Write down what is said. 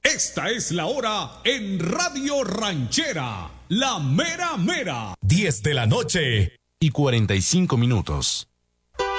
Esta es la hora en Radio Ranchera, la mera mera. 10 de la noche y 45 minutos.